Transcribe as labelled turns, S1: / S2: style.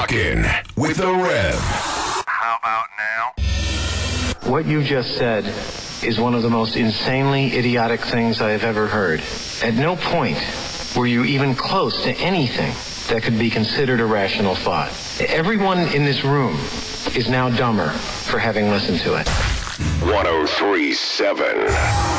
S1: Rockin' with the Rev.
S2: How about now?
S3: What you just said is one of the most insanely idiotic things I have ever heard. At no point were you even close to anything that could be considered a rational thought. Everyone in this room is now dumber for having listened to it.
S1: 1037